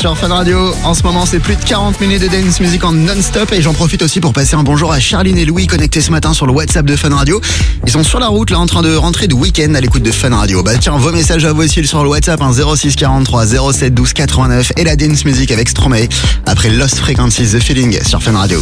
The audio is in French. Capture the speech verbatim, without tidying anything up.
sur Fun Radio. En ce moment, c'est plus de quarante minutes de dance music en non-stop et j'en profite aussi pour passer un bonjour à Charline et Louis connectés ce matin sur le WhatsApp de Fun Radio. Ils sont sur la route là en train de rentrer du week-end à l'écoute de Fun Radio. Bah tiens, vos messages à vous aussi sur le WhatsApp hein, zéro six quarante-trois zéro sept douze quatre-vingt-neuf et la dance music avec Stromae après Lost Frequencies The Feeling sur Fun Radio.